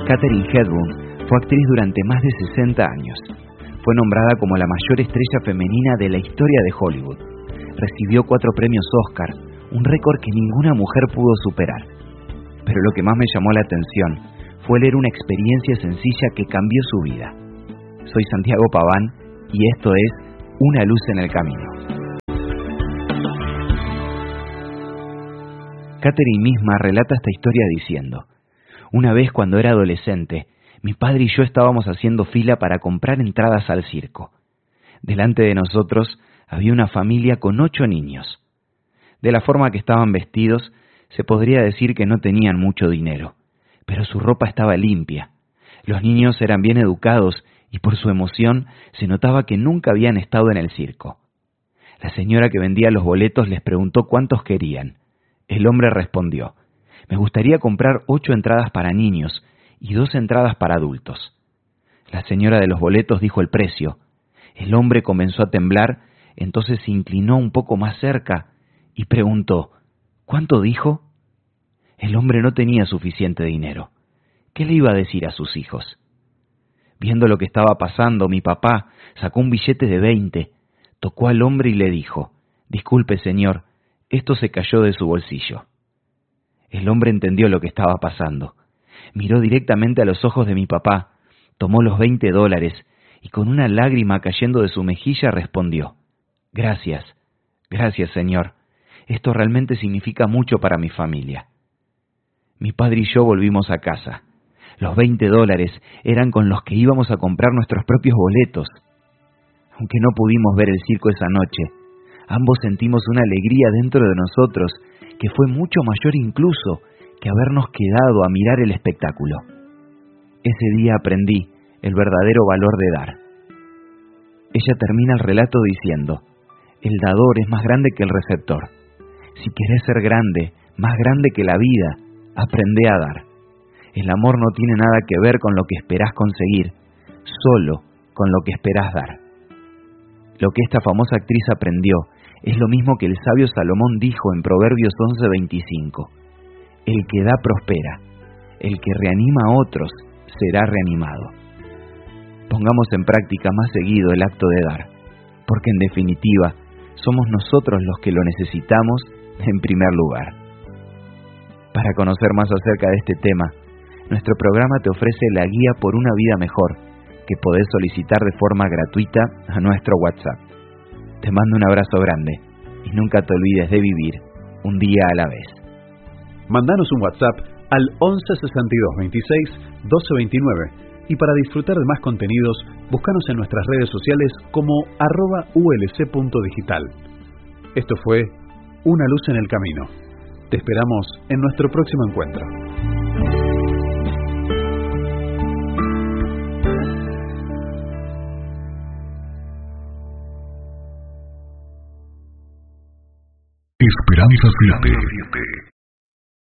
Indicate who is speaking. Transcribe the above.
Speaker 1: Katharine Hepburn fue actriz durante más de 60 años. Fue nombrada como la mayor estrella femenina de la historia de Hollywood. Recibió 4 premios Oscar, un récord que ninguna mujer pudo superar. Pero lo que más me llamó la atención fue leer una experiencia sencilla que cambió su vida. Soy Santiago Paván y esto es Una luz en el camino. Katharine misma relata esta historia diciendo: una vez cuando era adolescente, mi padre y yo estábamos haciendo fila para comprar entradas al circo. Delante de nosotros había una familia con 8 niños. De la forma que estaban vestidos, se podría decir que no tenían mucho dinero, pero su ropa estaba limpia. Los niños eran bien educados y por su emoción se notaba que nunca habían estado en el circo. La señora que vendía los boletos les preguntó cuántos querían. El hombre respondió: me gustaría comprar 8 entradas para niños y 2 entradas para adultos. La señora de los boletos dijo el precio. El hombre comenzó a temblar, entonces se inclinó un poco más cerca y preguntó: ¿cuánto dijo? El hombre no tenía suficiente dinero. ¿Qué le iba a decir a sus hijos? Viendo lo que estaba pasando, mi papá sacó un billete de 20, tocó al hombre y le dijo: disculpe, señor, esto se cayó de su bolsillo. El hombre entendió lo que estaba pasando. Miró directamente a los ojos de mi papá, tomó los $20 y con una lágrima cayendo de su mejilla respondió: gracias, gracias, señor. Esto realmente significa mucho para mi familia. Mi padre y yo volvimos a casa. Los $20 eran con los que íbamos a comprar nuestros propios boletos. Aunque no pudimos ver el circo esa noche, ambos sentimos una alegría dentro de nosotros que fue mucho mayor incluso que habernos quedado a mirar el espectáculo. Ese día aprendí el verdadero valor de dar. Ella termina el relato diciendo: el dador es más grande que el receptor. Si querés ser grande, más grande que la vida, aprende a dar. El amor no tiene nada que ver con lo que esperás conseguir, solo con lo que esperás dar. Lo que esta famosa actriz aprendió es lo mismo que el sabio Salomón dijo en Proverbios 11:25. El que da prospera, el que reanima a otros será reanimado. Pongamos en práctica más seguido el acto de dar, porque en definitiva somos nosotros los que lo necesitamos en primer lugar. Para conocer más acerca de este tema, nuestro programa te ofrece la guía por una vida mejor, que podés solicitar de forma gratuita a nuestro WhatsApp. Te mando un abrazo grande y nunca te olvides de vivir un día a la vez.
Speaker 2: Mandanos un WhatsApp al 11 62 26 12 29 y para disfrutar de más contenidos, búscanos en nuestras redes sociales como @ulc.digital. Esto fue Una luz en el camino. Te esperamos en nuestro próximo encuentro.
Speaker 3: Esperanza 7.